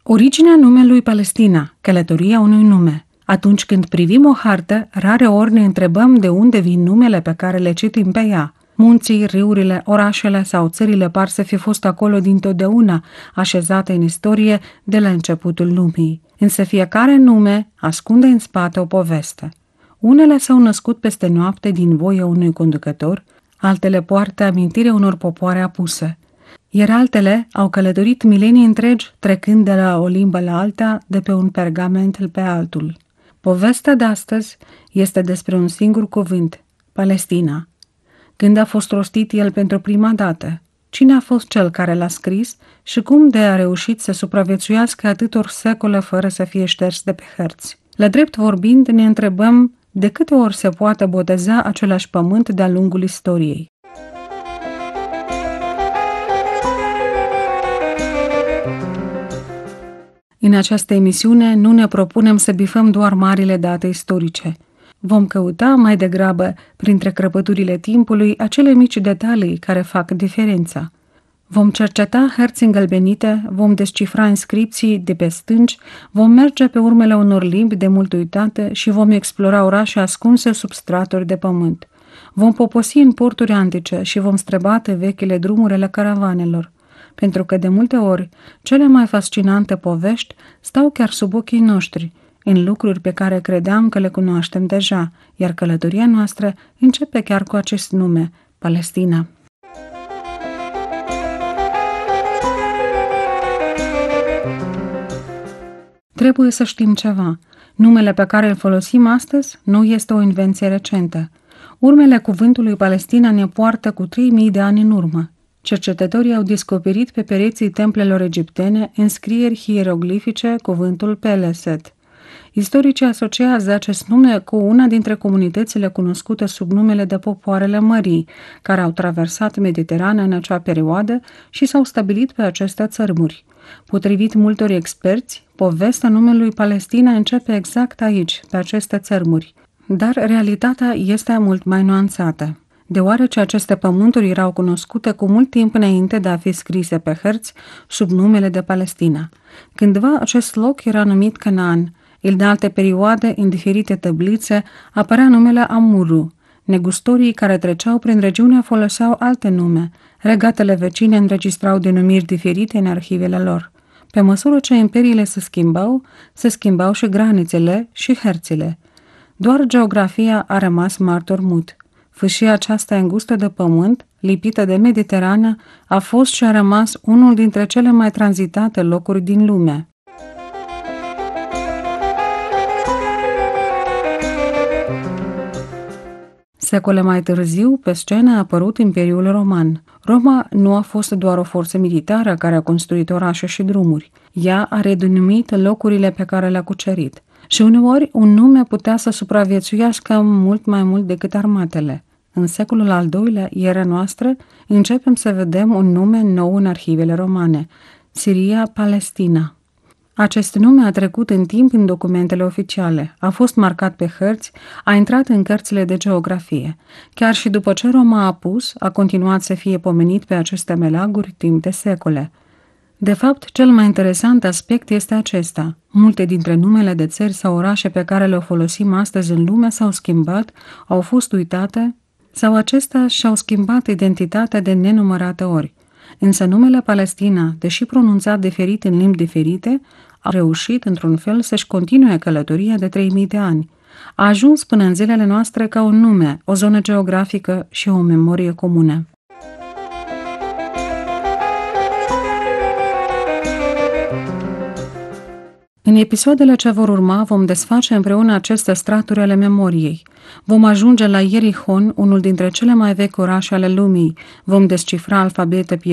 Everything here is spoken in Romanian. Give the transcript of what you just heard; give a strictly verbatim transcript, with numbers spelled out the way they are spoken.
Originea numelui Palestina, călătoria unui nume. Atunci când privim o hartă, rare ori ne întrebăm de unde vin numele pe care le citim pe ea. Munții, râurile, orașele sau țările par să fi fost acolo dintotdeauna, așezate în istorie de la începutul lumii. Însă fiecare nume ascunde în spate o poveste. Unele s-au născut peste noapte din voia unui conducător, altele poartă amintirea unor popoare apuse, iar altele au călătorit milenii întregi, trecând de la o limbă la alta, de pe un pergament pe altul. Povestea de astăzi este despre un singur cuvânt, Palestina. Când a fost rostit el pentru prima dată? Cine a fost cel care l-a scris și cum de a reușit să supraviețuiască atâtor secole fără să fie șters de pe hărți? La drept vorbind, ne întrebăm de câte ori se poate boteza același pământ de-a lungul istoriei. În această emisiune nu ne propunem să bifăm doar marile date istorice. Vom căuta mai degrabă, printre crăpăturile timpului, acele mici detalii care fac diferența. Vom cerceta hărți îngălbenite, vom descifra inscripții de pe stânci, vom merge pe urmele unor limbi de mult uitate și vom explora orașe ascunse sub straturi de pământ. Vom poposi în porturi antice și vom străbate vechile drumuri ale caravanelor. Pentru că de multe ori, cele mai fascinante povești stau chiar sub ochii noștri, în lucruri pe care credeam că le cunoaștem deja, iar călătoria noastră începe chiar cu acest nume, Palestina. Trebuie să știm ceva. Numele pe care îl folosim astăzi nu este o invenție recentă. Urmele cuvântului Palestina ne poartă cu trei mii de ani în urmă. Cercetătorii au descoperit pe pereții templelor egiptene înscrieri hieroglifice cuvântul Peleset. Istoricii asociază acest nume cu una dintre comunitățile cunoscute sub numele de popoarele mării, care au traversat Mediterana în acea perioadă și s-au stabilit pe aceste țărmuri. Potrivit multor experți, povestea numelui Palestina începe exact aici, pe aceste țărmuri. Dar realitatea este mult mai nuanțată. Deoarece aceste pământuri erau cunoscute cu mult timp înainte de a fi scrise pe hărți sub numele de Palestina. Cândva acest loc era numit Canaan, în alte perioade, în diferite tăblițe, apărea numele Amuru. Negustorii care treceau prin regiune foloseau alte nume. Regatele vecine înregistrau denumiri diferite în arhivele lor. Pe măsură ce imperiile se schimbau, se schimbau și granițele și hărțile. Doar geografia a rămas martor mut. Fâșia aceasta îngustă de pământ, lipită de Mediterană, a fost și a rămas unul dintre cele mai tranzitate locuri din lume. Secole mai târziu, pe scenă a apărut Imperiul Roman. Roma nu a fost doar o forță militară care a construit orașe și drumuri. Ea a redenumit locurile pe care le-a cucerit. Și uneori un nume putea să supraviețuiască mult mai mult decât armatele. În secolul al doilea, era noastră, începem să vedem un nume nou în arhivele romane, Siria Palestina. Acest nume a trecut în timp în documentele oficiale, a fost marcat pe hărți, a intrat în cărțile de geografie. Chiar și după ce Roma a apus, a continuat să fie pomenit pe aceste melaguri timp de secole. De fapt, cel mai interesant aspect este acesta. Multe dintre numele de țări sau orașe pe care le folosim astăzi în lume s-au schimbat, au fost uitate, sau acestea și-au schimbat identitatea de nenumărate ori. Însă numele Palestina, deși pronunțat diferit în limbi diferite, a reușit într-un fel să-și continue călătoria de trei mii de ani. A ajuns până în zilele noastre ca un nume, o zonă geografică și o memorie comună. În episoadele ce vor urma vom desface împreună aceste straturi ale memoriei. Vom ajunge la Ierihon, unul dintre cele mai vechi orașe ale lumii. Vom descifra alfabete